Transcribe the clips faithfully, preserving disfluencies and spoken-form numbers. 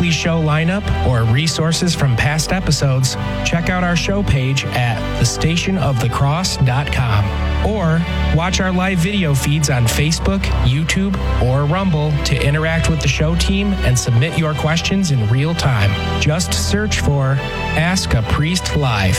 weekly show lineup or resources from past episodes, check out our show page at the station of the cross dot com. Or watch our live video feeds on Facebook, YouTube, or Rumble to interact with the show team and submit your questions in real time. Just search for Ask a Priest Live.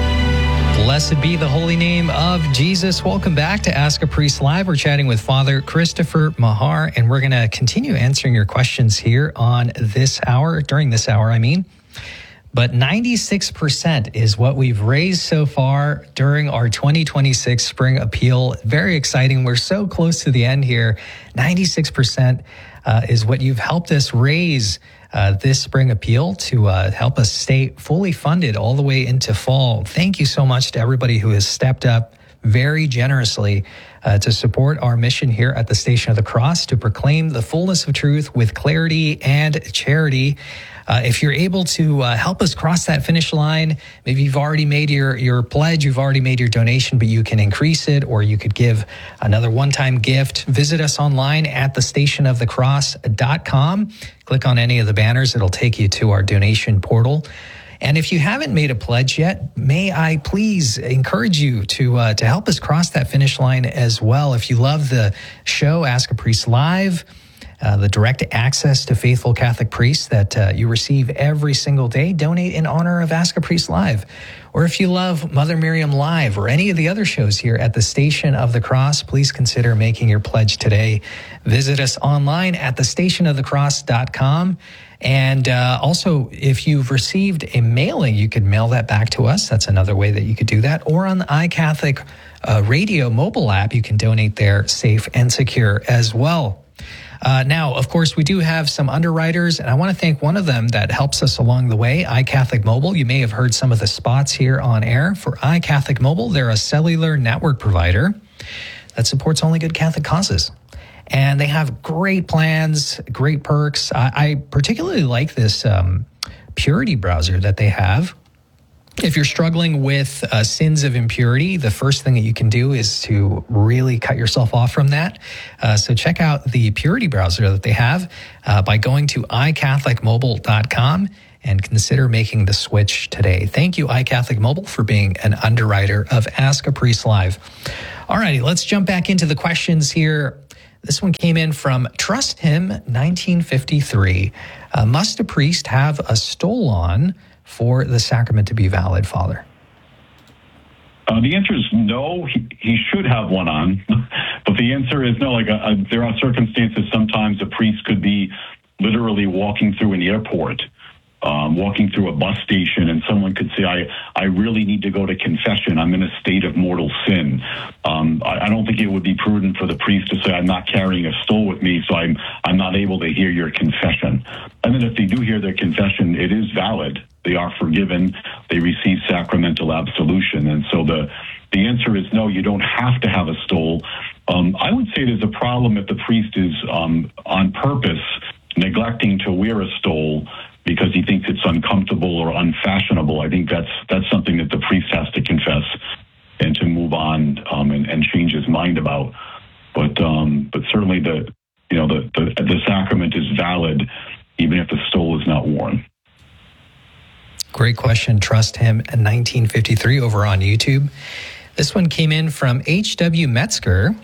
Blessed be the holy name of Jesus. Welcome back to Ask a Priest Live. We're chatting with Father Christopher Mahar, and we're going to continue answering your questions here on this hour, during this hour, I mean. But ninety-six percent is what we've raised so far during our twenty twenty-six Spring Appeal. Very exciting. We're so close to the end here. ninety-six percent uh, is what you've helped us raise uh, this Spring Appeal to uh, help us stay fully funded all the way into fall. Thank you so much to everybody who has stepped up very generously uh, to support our mission here at the Station of the Cross to proclaim the fullness of truth with clarity and charity. Uh, if you're able to uh, help us cross that finish line, maybe you've already made your, your pledge, you've already made your donation, but you can increase it, or you could give another one-time gift. Visit us online at the station of the cross dot com. Click on any of the banners. It'll take you to our donation portal. And if you haven't made a pledge yet, may I please encourage you to uh, to help us cross that finish line as well. If you love the show, Ask a Priest Live, Uh, the direct access to faithful Catholic priests that uh, you receive every single day, donate in honor of Ask a Priest Live. Or if you love Mother Miriam Live or any of the other shows here at the Station of the Cross, please consider making your pledge today. Visit us online at the station of the cross dot com. And uh, also, if you've received a mailing, you could mail that back to us. That's another way that you could do that. Or on the iCatholic uh, radio mobile app, you can donate there safe and secure as well. Uh, now, of course, we do have some underwriters, and I want to thank one of them that helps us along the way, iCatholic Mobile. You may have heard some of the spots here on air for iCatholic Mobile. They're a cellular network provider that supports only good Catholic causes. And they have great plans, great perks. I, I particularly like this um, Purity browser that they have. If you're struggling with uh, sins of impurity, the first thing that you can do is to really cut yourself off from that. Uh, so check out the Purity browser that they have uh, by going to i catholic mobile dot com and consider making the switch today. Thank you, iCatholic Mobile, for being an underwriter of Ask a Priest Live. All righty, let's jump back into the questions here. This one came in from Trust Him nineteen fifty-three. Uh, must a priest have a stole on for the sacrament to be valid, Father? Uh, the answer is no. He, he should have one on, but the answer is no. Like a, a, there are circumstances sometimes a priest could be literally walking through an airport, um, walking through a bus station, and someone could say, I, I really need to go to confession. I'm in a state of mortal sin. Um, I, I don't think it would be prudent for the priest to say, I'm not carrying a stole with me, so I'm, I'm not able to hear your confession. And then if they do hear their confession, it is valid. They are forgiven. They receive sacramental absolution. And so the the answer is no, you don't have to have a stole. Um, I would say there's a problem if the priest is um, on purpose neglecting to wear a stole because he thinks it's uncomfortable or unfashionable. I think that's that's something that the priest has to confess and to move on um, and, and change his mind about. But um, but certainly the you know the, the the sacrament is valid even if the stole is not worn. Great question. Trust Him in nineteen fifty-three over on YouTube. This one came in from H W Metzger.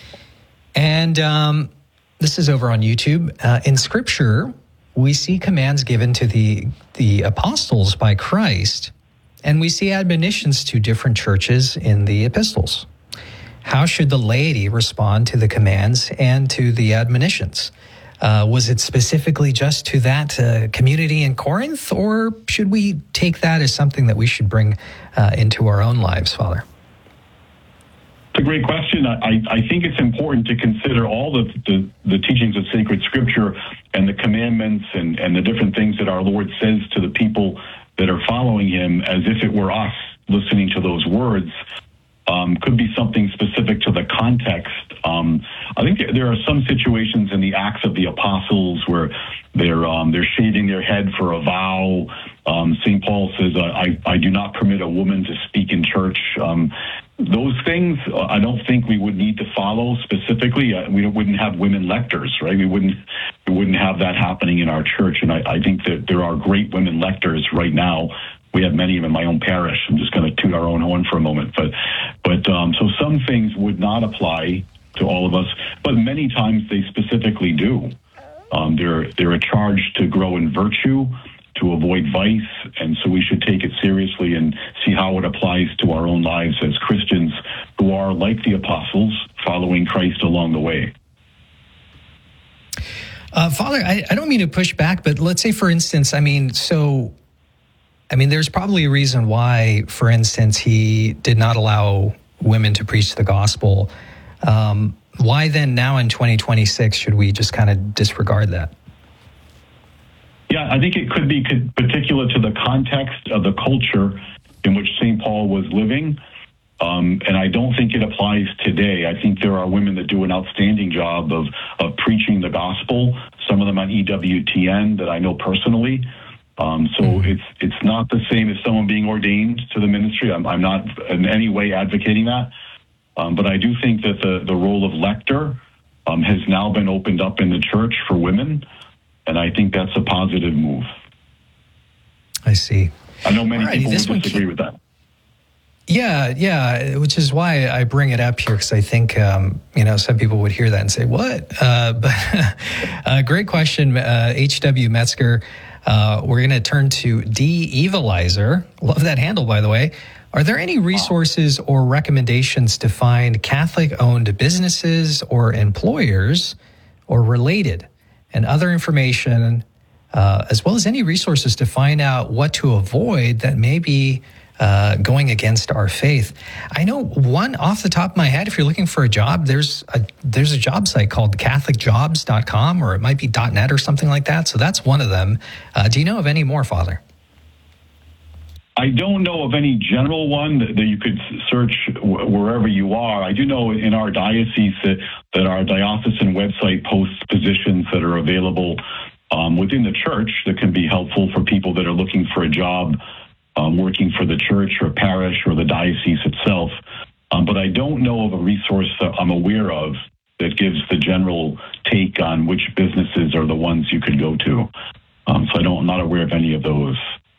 And um, this is over on YouTube. Uh, in Scripture, we see commands given to the, the apostles by Christ, and we see admonitions to different churches in the epistles. How should the laity respond to the commands and to the admonitions? Uh, was it specifically just to that uh, community in Corinth, or should we take that as something that we should bring uh, into our own lives, Father? It's a great question. I, I think it's important to consider all the, the, the teachings of sacred Scripture and the commandments and, and the different things that our Lord says to the people that are following Him as if it were us listening to those words. Um, could be something specific to the context. Um, I think there are some situations in the Acts of the Apostles where they're um, they're shaving their head for a vow. Um, Saint Paul says, I, I do not permit a woman to speak in church. Um, those things, uh, I don't think we would need to follow specifically. Uh, we wouldn't have women lectors, right? We wouldn't we wouldn't have that happening in our church. And I, I think that there are great women lectors right now. We have many of them in my own parish. I'm just going to toot our own horn for a moment. But, but um, so some things would not apply to all of us, but many times they specifically do. Um, they're, they're charged to grow in virtue, to avoid vice, and so we should take it seriously and see how it applies to our own lives as Christians who are, like the apostles, following Christ along the way. Uh, Father, I, I don't mean to push back, but let's say, for instance, I mean, so, I mean, there's probably a reason why, for instance, he did not allow women to preach the gospel. Um, why then now in twenty twenty-six should we just kind of disregard that? Yeah, I think it could be particular to the context of the culture in which Saint Paul was living. Um, and I don't think it applies today. I think there are women that do an outstanding job of, of preaching the gospel, some of them on E W T N that I know personally. Um, so mm-hmm. it's it's not the same as someone being ordained to the ministry. I'm, I'm not in any way advocating that. Um, but I do think that the, the role of lector um, has now been opened up in the church for women. And I think that's a positive move. I see. I know many Alrighty, people this would disagree keep... with that. Yeah, yeah, which is why I bring it up here, because I think, um, you know, some people would hear that and say, what? Uh, but uh, great question, uh, H W Metzger. Uh, we're going to turn to De-Evilizer. Love that handle, by the way. Are there any resources or recommendations to find Catholic-owned businesses or employers or related and other information, uh, as well as any resources to find out what to avoid that may be uh, going against our faith? I know one off the top of my head, if you're looking for a job, there's a, there's a job site called catholic jobs dot com, or it might be .net or something like that. So that's one of them. Uh, do you know of any more, Father? I don't know of any general one that, that you could search w- wherever you are. I do know in our diocese that, that our diocesan website posts positions that are available um, within the church that can be helpful for people that are looking for a job um, working for the church or parish or the diocese itself. Um, but I don't know of a resource that I'm aware of that gives the general take on which businesses are the ones you could go to. Um, so I don't, I'm not aware of any of those.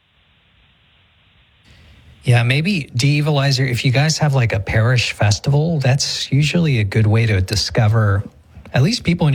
Yeah, maybe De-Evilizer, if you guys have like a parish festival, that's usually a good way to discover at least people in